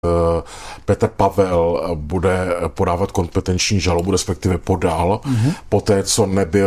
Petr Pavel bude podávat kompetenční žalobu, respektive podal, poté, co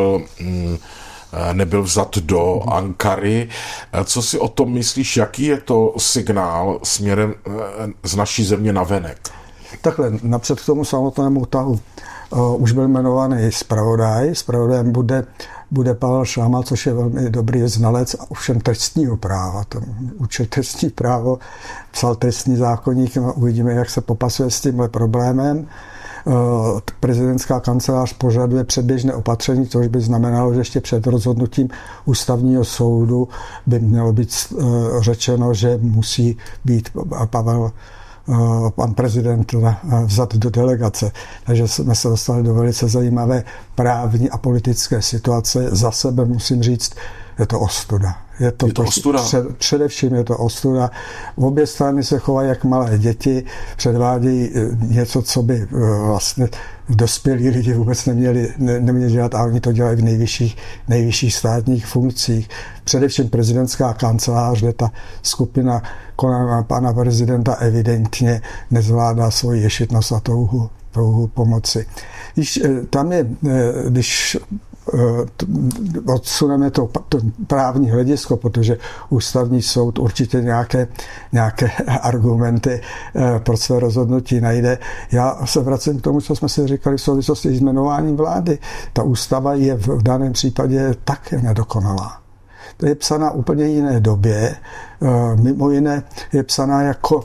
nebyl vzat do Ankary. Co si o tom myslíš, jaký je to signál směrem z naší země na venek? Takhle, napřed k tomu samotnému tahu. Už byl jmenovaný zpravodaj. Zpravodajem bude Pavel Šáma, což je velmi dobrý znalec ovšem trestního práva. Ten učil trestní právo, psal trestní zákoník, no, uvidíme, jak se popasuje s tímhle problémem. Prezidentská kancelář požaduje předběžné opatření, což by znamenalo, že ještě před rozhodnutím ústavního soudu by mělo být řečeno, že musí být pan prezident vzat do delegace. Takže jsme se dostali do velice zajímavé právní a politické situace. Za sebe musím říct, je to ostuda. Je to ostuda? Především je to ostuda. Obě strany se chovají jak malé děti, předvádějí něco, co by vlastně dospělí lidi vůbec neměli dělat, a oni to dělají v nejvyšších státních funkcích. Především prezidentská kancelář, kde ta skupina kolem pana prezidenta evidentně nezvládá svoji ješitnost a touhu pomoci. Tam je, když odsuneme to právní hledisko, protože ústavní soud určitě nějaké argumenty pro své rozhodnutí najde. Já se vracím k tomu, co jsme si říkali v souvislosti s jmenováním vlády. Ta ústava je v daném případě také nedokonalá. To je psaná úplně jiné době. Mimo jiné je psaná jako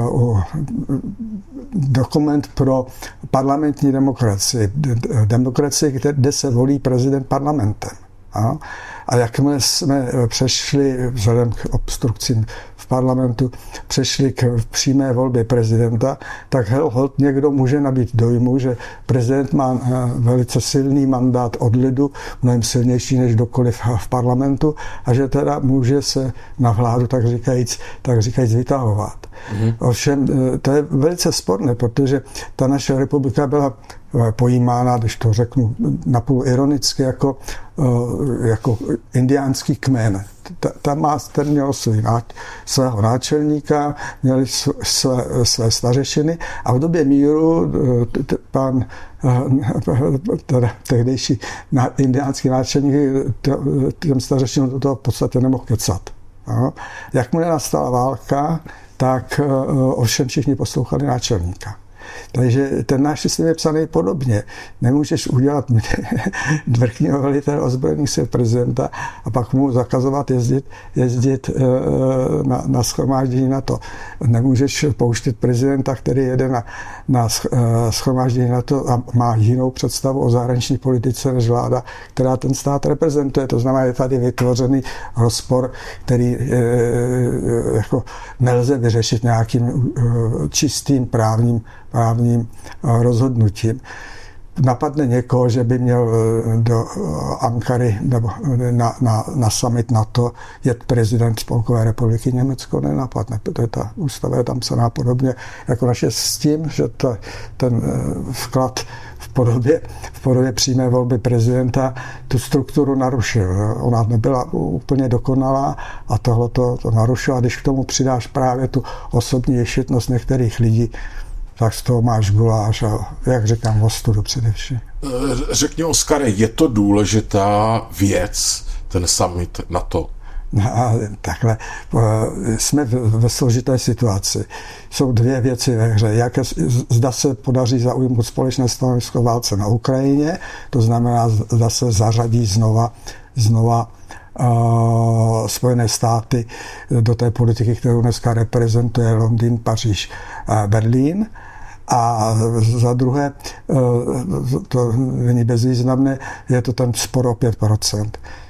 dokument pro parlamentní demokracii. Demokracii, kde se volí prezident parlamentem. A jakmile jsme přešli, vzhledem k obstrukcím v parlamentu, přešli k přímé volbě prezidenta, tak holt někdo může nabít dojmu, že prezident má velice silný mandát od lidu, mnohem silnější než kdokoliv v parlamentu, a že teda může se na vládu, tak říkajíc, vytahovat. Ovšem, to je velice sporné, protože ta naše republika byla pojímána, když to řeknu napůl ironicky, jako indiánský kmen. Ten měl svého náčelníka, měli své stařešiny, a v době míru pan tehdejší indiánský náčelník těm stařešinům do toho v podstatě nemohl kecat. Jakmile nastala válka, tak ovšem všichni poslouchali náčelníka. Takže ten náš systém je psaný podobně. Nemůžeš udělat vrchního velitele ozbrojených sil prezidenta a pak mu zakazovat jezdit na shromáždění NATO. Nemůžeš pouštět prezidenta, který jede na shromáždění NATO a má jinou představu o zahraniční politice než vláda, která ten stát reprezentuje. To znamená, je tady vytvořený rozpor, který jako nelze vyřešit nějakým čistým právním rozhodnutím. Napadne někoho, že by měl do Ankary nebo na summit NATO jet prezident Spolkové republiky Německo, nenapadne, protože ta ústava je tam psaná podobně jako naše, s tím, že ten vklad v podobě přímé volby prezidenta tu strukturu narušil. Ona nebyla úplně dokonalá a tohle to narušila. Když k tomu přidáš právě tu osobní ješitnost některých lidí, tak z toho máš guláš a, jak říkám, ostudu především. Řekni, Oskare, je to důležitá věc, ten summit NATO? Takhle, jsme ve složité situaci. Jsou dvě věci ve hře. Zda se podaří zaujmout společné stanovisko válce na Ukrajině, to znamená, zda se zařadí znova Spojené státy do té politiky, kterou dneska reprezentuje Londýn, Paříž, Berlín. A za druhé, to není bezvýznamné, je to ten spor o 5%.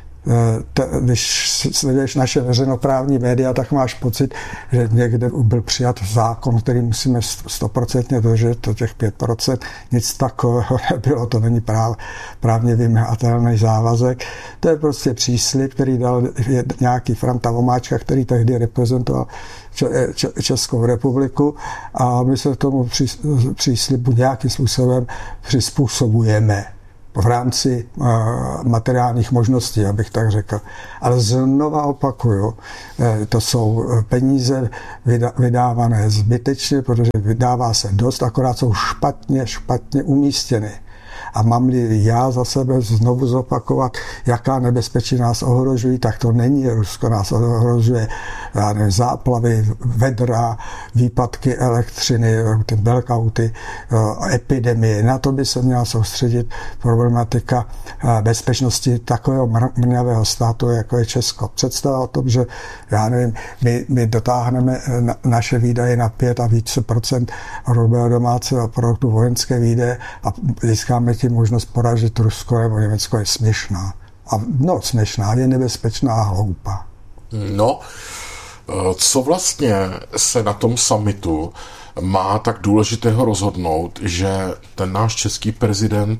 Když sleduješ naše veřejnoprávní média, tak máš pocit, že někde byl přijat zákon, který musíme 100% dodržet, to těch 5%. Nic takového nebylo, to není právně vymahatelný závazek. To je prostě příslib, který dal nějaký Franta Vomáčka, který tehdy reprezentoval Českou republiku, a my se tomu příslibu nějakým způsobem přizpůsobujeme. v rámci materiálních možností, abych tak řekl. Ale znova opakuju, to jsou peníze vydávané zbytečně, protože vydává se dost, akorát jsou špatně umístěny. A mám-li já za sebe znovu zopakovat, jaká nebezpečí nás ohrožují, tak to není Rusko, nás ohrožuje záplavy, vedra, výpadky elektřiny, ty blackouty, epidemie. Na to by se měla soustředit problematika bezpečnosti takového mrňavého státu, jako je Česko. Představa o tom, že já nevím, my dotáhneme naše výdaje na 5 a více procent hrubého domácího produktu, vojenské výdaje a získáme tím možnost poražit Rusko nebo Německo, je směšná. Směšná, je nebezpečná a hloupá. No, co vlastně se na tom summitu má tak důležitého rozhodnout, že ten náš český prezident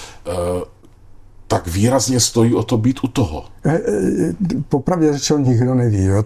tak výrazně stojí o to být u toho? Popravdě řečeno nikdo neví. Jo.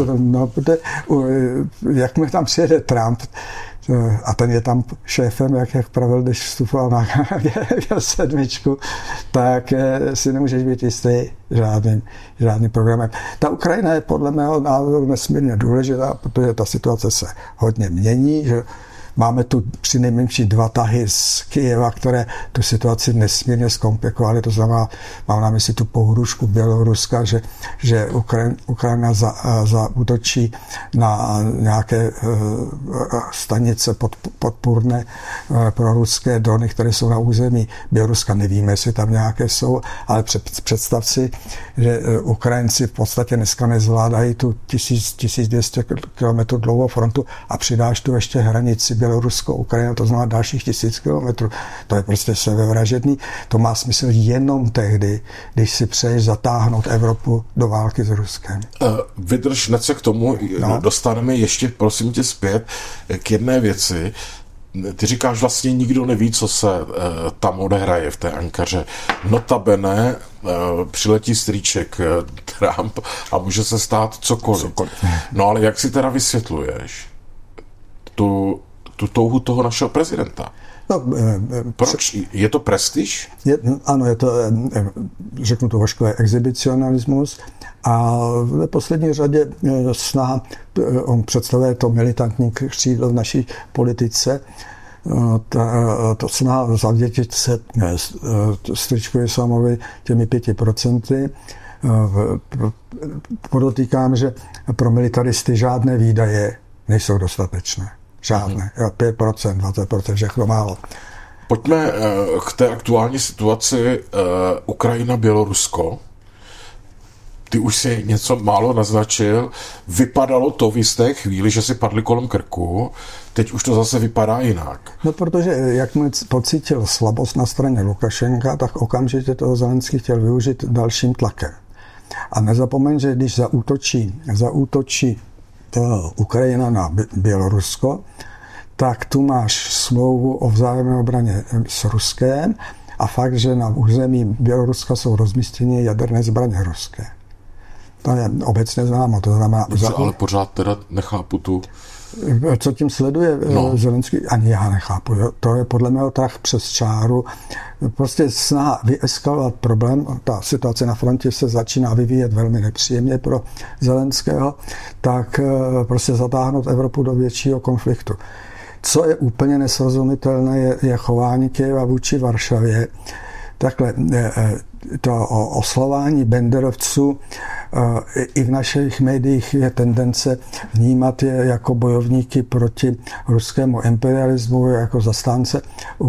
Jakmile tam přijede Trump, a ten je tam šéfem, jak pravil, když vstupoval na G7, tak si nemůžeš být jistý žádným programem. Ta Ukrajina je podle mého názoru nesmírně důležitá, protože ta situace se hodně mění, že máme tu přinejmenším 2 tahy z Kyjeva, které tu situaci nesmírně zkomplikovaly. To znamená, mám na mysli tu pohrušku Běloruska, že Ukrajina zaútočí na nějaké stanice podpůrné pro ruské drony, které jsou na území Běloruska. Nevíme, jestli tam nějaké jsou, ale představ si, že Ukrajinci v podstatě dneska nezvládají tu 1200 km dlouhou frontu a přidáš tu ještě hranici Bělorusko, Ukrajina, to znamená dalších 1000 kilometrů. To je prostě sebevražedný. To má smysl jenom tehdy, když si přeješ zatáhnout Evropu do války s Ruskem. Vydrž hned se k tomu, dostaneme ještě, prosím tě, zpět k jedné věci. Ty říkáš, vlastně nikdo neví, co se tam odehraje v té Ankaře. Notabene přiletí strýček Trump a může se stát cokoliv. No ale jak si teda vysvětluješ tu touhu toho našeho prezidenta? No, proč? Je to prestiž? Ano, je to, řeknu to voškové, exhibicionalismus a v poslední řadě snaha, on představuje to militantní křídlo v naší politice, to snaha zavděčit se Strýčkovi Samovi těmi 5%. Podotýkám, že pro militaristy žádné výdaje nejsou dostatečné. Žádné. 5%, 20%, všechno málo. Pojďme k té aktuální situaci Ukrajina-Bělorusko. Ty už si něco málo naznačil. Vypadalo to v jisté chvíli, že si padli kolem krku. Teď už to zase vypadá jinak. No, protože jakmile pocítil slabost na straně Lukašenka, tak okamžitě toho Zelenský chtěl využít dalším tlakem. A nezapomeň, že když zaútočí Ukrajina na Bělorusko, tak tu máš smlouvu o vzájemné obraně s Ruskem a fakt, že na území Běloruska jsou rozmístěny jaderné zbraně ruské. To je obecně známo. To znamená, ale pořád teda nechápu tu... Co tím sleduje Zelenský? Ani já nechápu. Jo. To je podle mého tak přes čáru. Prostě snaha vyeskalovat problém. Ta situace na frontě se začíná vyvíjet velmi nepříjemně pro Zelenského, tak prostě zatáhnout Evropu do většího konfliktu. Co je úplně nesrozumitelné, je chování Kyjeva vůči Varšavě. Takhle, to oslování banderovců i v našich médiích je tendence vnímat je jako bojovníky proti ruskému imperialismu, jako zastánce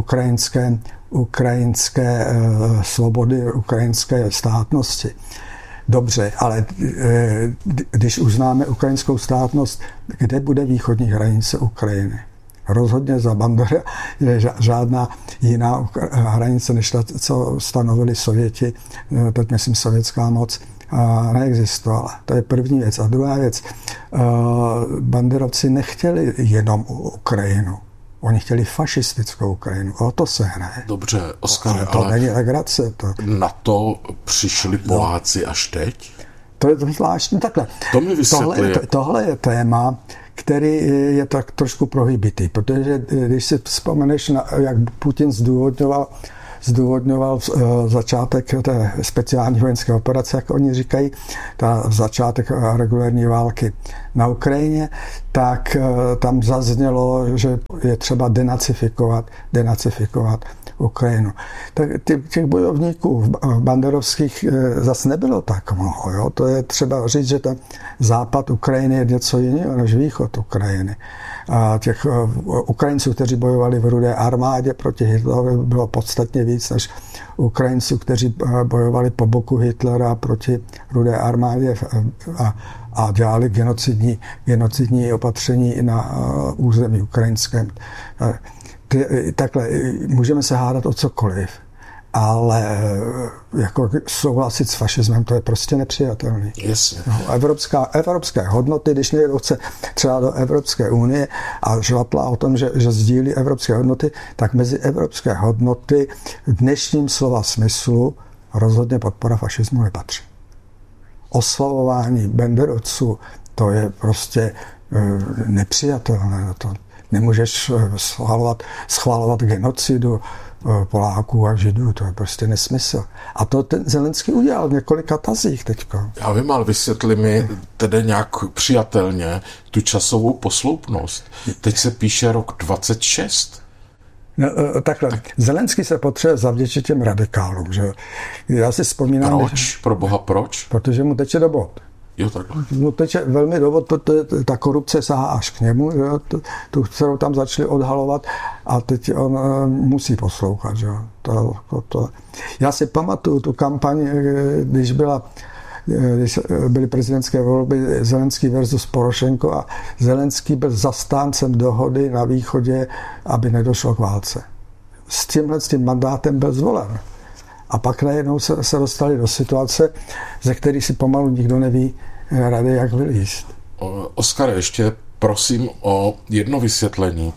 ukrajinské svobody, ukrajinské státnosti. Dobře, ale když uznáme ukrajinskou státnost, kde bude východní hranice Ukrajiny? Rozhodně za Bandera je žádná jiná hranice, než ta, co stanovili Sověti, teď myslím sovětská moc, neexistovala. To je první věc. A druhá věc, banderovci nechtěli jenom Ukrajinu. Oni chtěli fašistickou Ukrajinu. O to se hraje. Dobře, Oskare, to není legrace. Na to přišli Poláci až teď? To je zvláštní. Takhle. To mi vysvětlí. Tohle je téma, který je tak trošku prohybitý, protože když si vzpomeneš, jak Putin zdůvodňoval zdůvodňoval začátek té speciální vojenské operace, jak oni říkají, ta začátek regulární války na Ukrajině, tak tam zaznělo, že je třeba denacifikovat Ukrajinu. Tak těch bojovníků banderovských zase nebylo tak mnoho. Jo? To je třeba říct, že ten západ Ukrajiny je něco jiného než východ Ukrajiny. A těch Ukrajinců, kteří bojovali v Rudé armádě proti Hitlerovi, bylo podstatně víc než Ukrajinců, kteří bojovali po boku Hitlera proti Rudé armádě a dělali genocidní opatření na území ukrajinském. Takhle, můžeme se hádat o cokoliv, ale jako souhlasit s fašismem, to je prostě nepřijatelné. Jasně. No, evropské hodnoty, když někdo chce třeba do Evropské unie a žvatlá o tom, že sdílí evropské hodnoty, tak mezi evropské hodnoty v dnešním slova smyslu rozhodně podpora fašismu nepatří. Oslavování banderovců, to je prostě nepřijatelné. To nemůžeš schvalovat genocidu Poláků a Židů, to je prostě nesmysl. A to ten Zelenský udělal v několika tazích teďko. Já vím, ale vysvětli mi tedy nějak přijatelně tu časovou posloupnost. Teď se píše rok 26. No, takhle. Zelenský se potřebuje zavděčit těm radikálům. Že? Já si vzpomínám... Proč? Pro boha proč? Protože mu teče do bod. Jo, takhle. No teče velmi do bod, protože ta korupce sahá až k němu, že? Tu, kterou tam začali odhalovat a teď on musí poslouchat. Že? To. Já si pamatuju tu kampaň, když byly prezidentské volby Zelenský versus Porošenko a Zelenský byl zastáncem dohody na východě, aby nedošlo k válce. S tím mandátem byl zvolen. A pak najednou se dostali do situace, ze které si pomalu nikdo neví rady, jak vylízt. Oskare, ještě prosím o jedno vysvětlení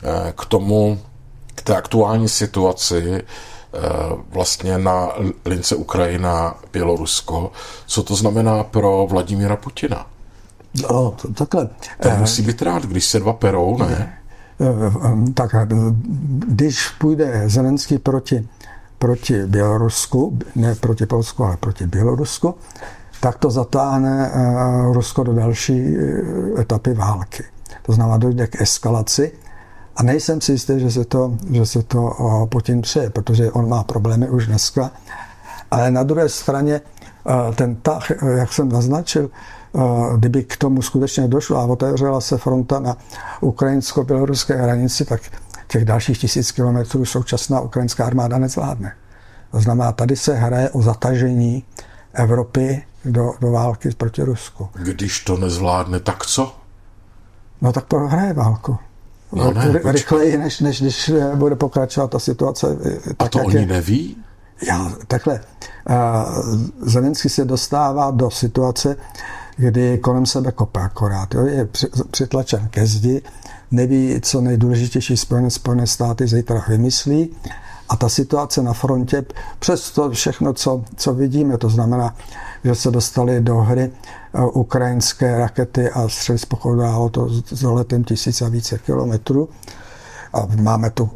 k té aktuální situaci vlastně na lince Ukrajina-Bělorusko. Co to znamená pro Vladimíra Putina? No, takhle. To musí být rád, když se dva perou, ne? Tak, když půjde Zelenský proti Bělorusku, ne proti Polsku, ale proti Bělorusku, tak to zatáhne Rusko do další etapy války. To znamená, dojde k eskalaci a nejsem si jistý, že se to Putin přeje, protože on má problémy už dneska. Ale na druhé straně ten tah, jak jsem naznačil, kdyby k tomu skutečně došlo a otevřela se fronta na ukrajinsko-běloruské hranici, tak těch dalších 1000 kilometrů současná ukrajinská armáda nezvládne. To znamená, tady se hraje o zatažení Evropy do války proti Rusku. Když to nezvládne, tak co? No tak prohraje válku. No ne, rychleji, než když bude pokračovat ta situace. A to oni neví? Takhle. Zelenský se dostává do situace, kdy kolem sebe kope akorát. Jo? Je přitlačen ke zdi, neví, co nejdůležitější Spojené státy zítra vymyslí a ta situace na frontě, přes to všechno, co vidíme, to znamená, že se dostali do hry ukrajinské rakety a střely z pochodu to s doletem 1000 a více kilometrů. A máme tu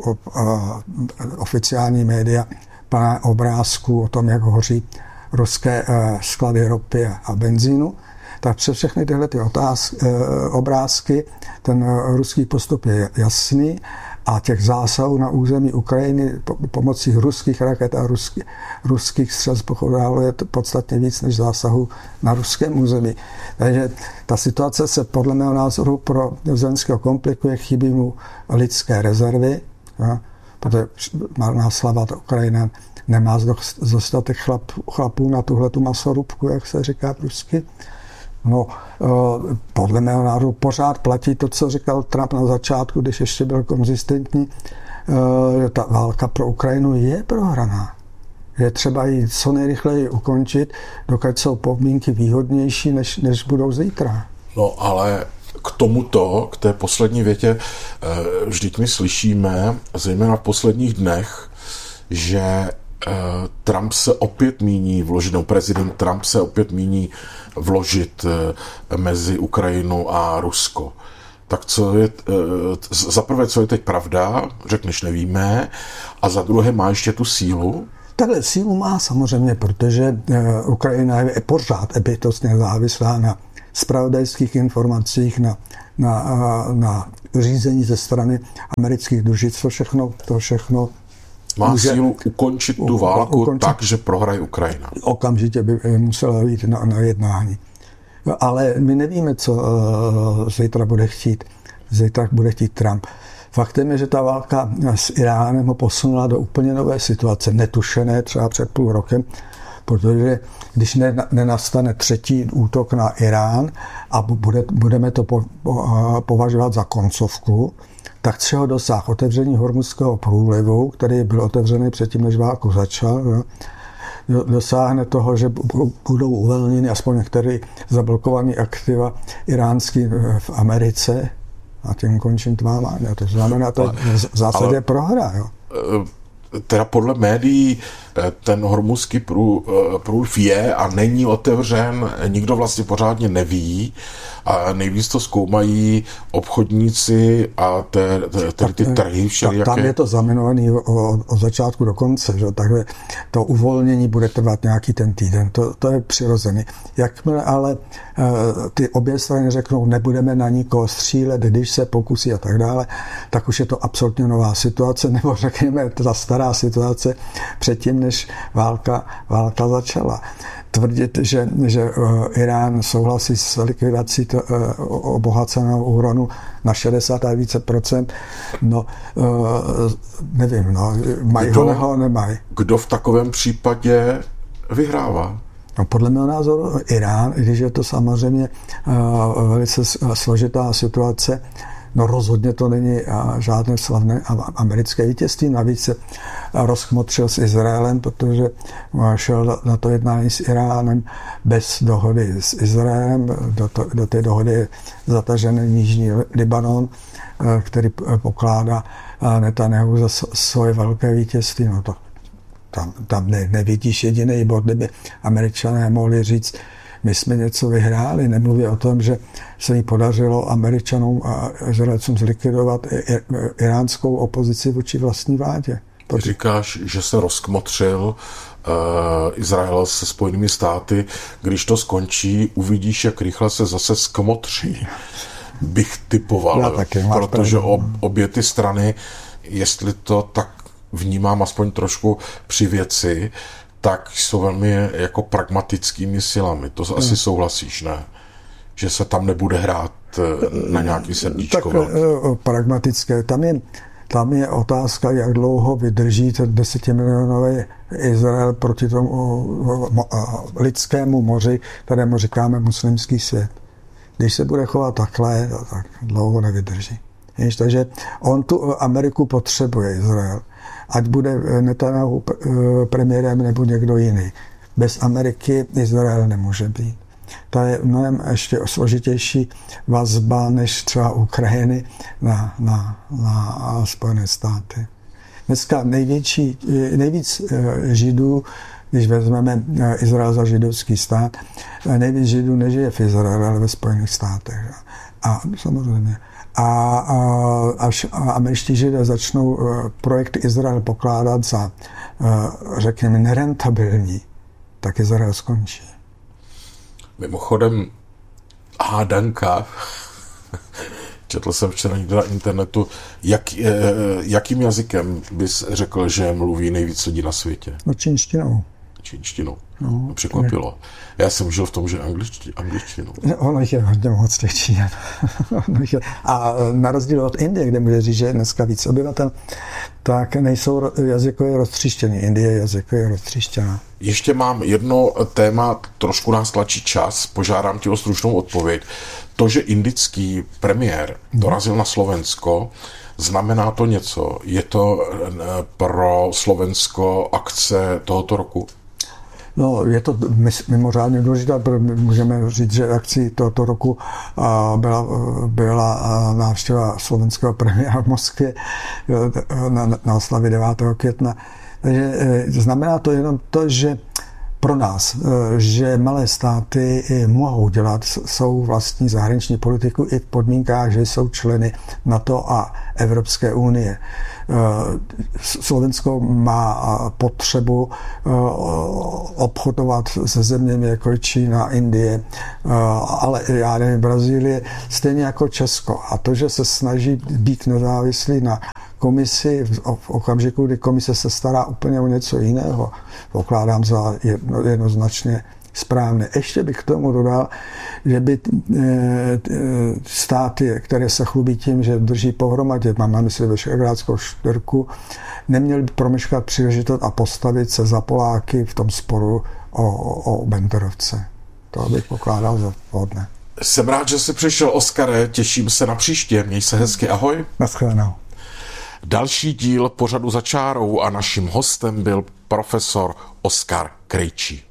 oficiální média plná obrázků o tom, jak hoří ruské sklady ropy a benzínu. Tak přes všechny tyhle obrázky ten ruský postup je jasný a těch zásahů na území Ukrajiny pomocí ruských raket a ruských střel z pochodu je podstatně víc než zásahů na ruském území. Takže ta situace se podle mého názoru pro Zelenského komplikuje, chybí mu lidské rezervy, protože marná slava Ukrajina nemá dostatek chlapů na tuhletu masorubku, jak se říká rusky. No, podle mého názoru pořád platí to, co říkal Trump na začátku, když ještě byl konzistentní, že ta válka pro Ukrajinu je prohraná. Je třeba ji co nejrychleji ukončit, dokud jsou podmínky výhodnější, než budou zítra. No, ale k té poslední větě, vždyť my slyšíme, zejména v posledních dnech, že Trump se opět míní vložit, no prezident Trump se opět míní vložit mezi Ukrajinu a Rusko. Tak co je, za prvé, co je teď pravda, řekneš nevíme, a za druhé má ještě tu sílu? Takhle sílu má samozřejmě, protože Ukrajina je pořád bytostně závislá na zpravodajských informacích, na řízení ze strany amerických družic. To všechno má sílu ukončit tu válku tak, že prohraje Ukrajina. Okamžitě by musela jít na jednání. Ale my nevíme, co zítra bude chtít. Zítra bude chtít Trump. Faktem je, že ta válka s Iránem ho posunula do úplně nové situace, netušené třeba před půl rokem, protože když nenastane třetí útok na Irán a budeme to považovat za koncovku, tak čeho dosáhl otevření Hormuzského průlivu, který byl otevřený předtím, než válku začal, dosáhne toho, že budou uvolněny aspoň některé zablokované aktiva iránský v Americe a tím končím tvá. To znamená, to v zásadě prohra. Jo. Teda podle médií ten Hormuzský průliv je a není otevřen, nikdo vlastně pořádně neví a nejvíc to zkoumají obchodníci a ty trhy všelijaké. Tam je to zaminované od začátku do konce, že? Takže to uvolnění bude trvat nějaký ten týden, to je přirozený. Jakmile ale ty obě strany řeknou, nebudeme na nikoho střílet, když se pokusí a tak dále, tak už je to absolutně nová situace, nebo řekněme ta stará situace předtím, než válka začala. Tvrdit, že Irán souhlasí s likvidací obohaceného uranu na 60 a více procent, no nevím, mají ho nebo nemají. Kdo v takovém případě vyhrává? No, podle mého názoru Irán, i když je to samozřejmě velice složitá situace, no rozhodně to není žádné slavné americké vítězství. Navíc se rozchmotřil s Izraelem, protože šel na to jednání s Iránem bez dohody s Izraelem. Do té dohody je zatažený Jižní Libanon, který pokládá Netanyahu za svoje velké vítězství. No to tam nevidíš jediný bod, kdyby Američané mohli říct, my jsme něco vyhráli, nemluví o tom, že se jí podařilo Američanům a Izraelcům zlikvidovat iránskou opozici vůči vlastní vládě. Ty říkáš, že se rozkmotřil Izrael se Spojenými státy. Když to skončí, uvidíš, jak rychle se zase skmotří. Bych typoval, protože obě ty strany, jestli to tak vnímám aspoň trošku při věci, tak jsou velmi jako pragmatickými silami. To asi souhlasíš, ne? Že se tam nebude hrát na nějaký srdíčko. Tak pragmatické. Tam je otázka, jak dlouho vydrží ten 10milionový Izrael proti tomu lidskému moři, kterému říkáme muslimský svět. Když se bude chovat takhle, tak dlouho nevydrží. Takže on tu Ameriku potřebuje, Izrael. Ať bude Netanyahu premiérem nebo někdo jiný. Bez Ameriky Izrael nemůže být. To je mnohem ještě složitější vazba než třeba Ukrajiny na Spojené státy. Dneska nejvíc Židů, když vezmeme Izrael za židovský stát, nejvíc Židů nežije v Izraeli, ale ve Spojených státech. A samozřejmě. Až američtí Židé začnou projekt Izrael pokládat za, řekněme, nerentabilní, tak Izrael skončí. Mimochodem, hádanka, četl jsem včera někde na internetu, jakým jazykem bys řekl, že mluví nejvíc lidí na světě? No čínštinou. No, překvapilo. Já jsem žil v tom, že angličtinou. Ono jich je hodně moc těch Číňan. A na rozdíl od Indie, kde může říct, že je dneska víc obyvatel, tak nejsou jazykově roztříštěný. Indie je jazykově roztříštěná. Ještě mám jedno téma, trošku nás tlačí čas, požádám tě o stručnou odpověď. To, že indický premiér dorazil na Slovensko, znamená to něco? Je to pro Slovensko akce tohoto roku? No, je to mimořádně důležité, můžeme říct, že akcí tohoto roku byla návštěva slovenského premiéra v Moskvě na oslavě 9. května. Takže znamená to jenom to, že pro nás, že malé státy mohou dělat svou vlastní zahraniční politiku i v podmínkách, že jsou členy NATO a Evropské unie. Slovensko má potřebu obchodovat se zeměmi jako Čína, Indie, ale já nevím, Brazílie, stejně jako Česko. A to, že se snaží být nezávislí na komisi v okamžiku, kdy komise se stará úplně o něco jiného, pokládám za jednoznačně správné. Ještě bych k tomu dodal, že by státy, které se chlubí tím, že drží pohromadě, mám na mysli Visegrádskou čtyřku, neměly by promeškat příležitost a postavit se za Poláky v tom sporu o Benderovce. To bych pokládal za vhodné. Jsem rád, že jsi přišel, Oskare, těším se na příště. Měj se hezky, ahoj. Naschledanou. Další díl pořadu Za čárou a naším hostem byl profesor Oskar Krejčí.